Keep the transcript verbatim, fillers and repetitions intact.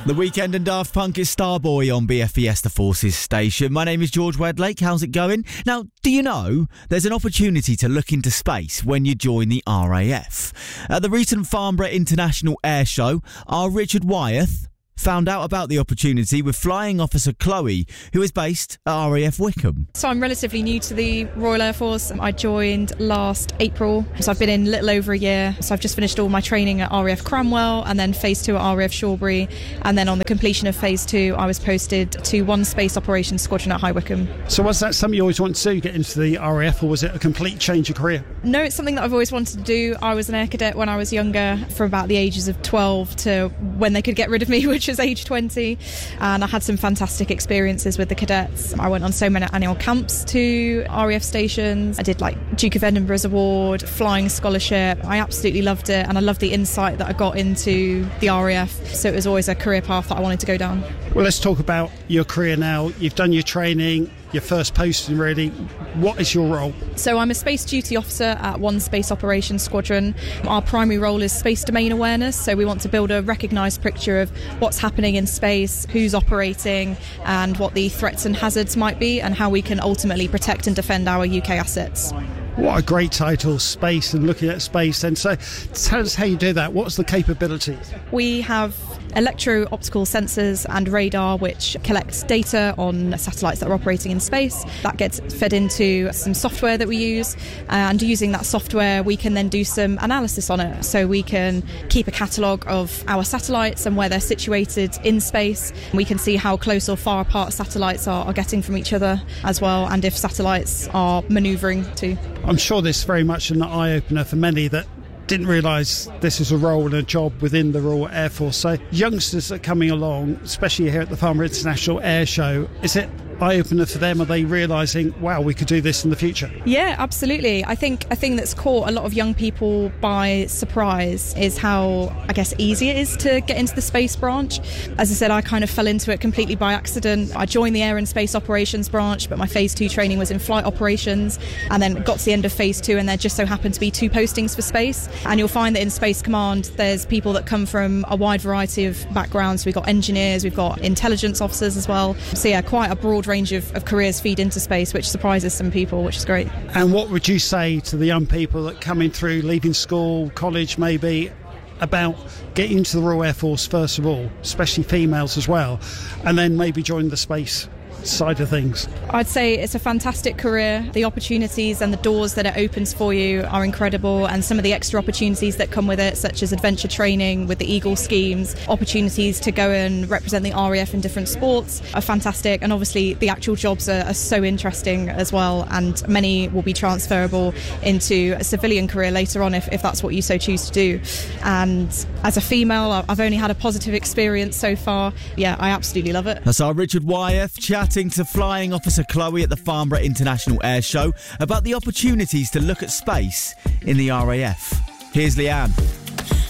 The Weekend and Daft Punk is Starboy on B F Fiesta Forces station. My name is George Wedlake. How's it going? Now, do you know there's an opportunity to look into space when you join the R A F? At the recent Farnborough International Air Show, our Richard Wyeth found out about the opportunity with Flying Officer Chloe, who is based at R A F Wickham. So I'm relatively new to the Royal Air Force. I joined last April, so I've been in a little over a year. So I've just finished all my training at R A F Cranwell and then phase two at R A F Shawbury. And then on the completion of phase two, I was posted to one Space Operations Squadron at High Wycombe. So was that something you always wanted to do, get into the R A F, or was it a complete change of career? No, it's something that I've always wanted to do. I was an air cadet when I was younger, from about the ages of twelve to when they could get rid of me, which was age twenty. And I had some fantastic experiences with the cadets. I went on so many annual camps to R A F stations. I did like Duke of Edinburgh's Award, Flying Scholarship. I absolutely loved it, and I loved the insight that I got into the R A F. So it was always a career path that I wanted to go down. Well, let's talk about your career now. You've done your training, your first posting really. What is your role? So I'm a space duty officer at one Space Operations Squadron. Our primary role is space domain awareness, so we want to build a recognised picture of what's happening in space, who's operating, and what the threats and hazards might be, and how we can ultimately protect and defend our U K assets. What a great title, space and looking at space. And so tell us how you do that. What's the capability? We have electro-optical sensors and radar which collects data on satellites that are operating in space. That gets fed into some software that we use, and using that software we can then do some analysis on it. So we can keep a catalogue of our satellites and where they're situated in space. We can see how close or far apart satellites are, are getting from each other as well, and if satellites are manoeuvring too. I'm sure this is very much an eye-opener for many that didn't realise this is a role and a job within the Royal Air Force. So youngsters that are coming along, especially here at the Farnborough International Air Show, is it eye-opener for them? Are they realising, wow, we could do this in the future? Yeah, absolutely. I think a thing that's caught a lot of young people by surprise is how, I guess, easy it is to get into the space branch. As I said, I kind of fell into it completely by accident. I joined the Air and Space Operations branch, but my phase two training was in flight operations, and then got to the end of phase two and there just so happened to be two postings for space. And you'll find that in Space Command there's people that come from a wide variety of backgrounds. We've got engineers, we've got intelligence officers as well. So yeah, quite a broad range of, of careers feed into space, which surprises some people, which is great. And what would you say to the young people that coming through, leaving school, college maybe, about getting into the Royal Air Force first of all, especially females as well, and then maybe join the space side of things? I'd say it's a fantastic career. The opportunities and the doors that it opens for you are incredible, and some of the extra opportunities that come with it, such as adventure training with the Eagle schemes, opportunities to go and represent the R A F in different sports, are fantastic. And obviously the actual jobs are, are so interesting as well, and many will be transferable into a civilian career later on if, if that's what you so choose to do. And as a female, I've only had a positive experience so far. Yeah, I absolutely love it. That's our Richard Wyeth chatting to Flying Officer Chloe at the Farnborough International Air Show about the opportunities to look at space in the R A F. Here's Leanne.